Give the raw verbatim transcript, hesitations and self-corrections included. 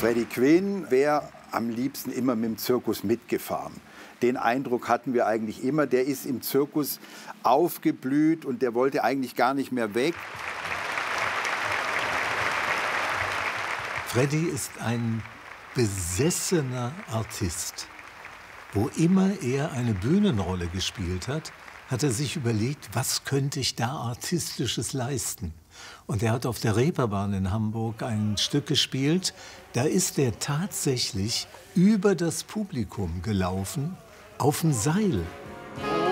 Freddie Quinn wäre am liebsten immer mit dem Zirkus mitgefahren. Den Eindruck hatten wir eigentlich immer. Der ist im Zirkus aufgeblüht und der wollte eigentlich gar nicht mehr weg. Freddie ist ein besessener Artist. Wo immer er eine Bühnenrolle gespielt hat, hat er sich überlegt, was könnte ich da Artistisches leisten? Und er hat auf der Reeperbahn in Hamburg ein Stück gespielt, da ist er tatsächlich über das Publikum gelaufen, auf dem Seil.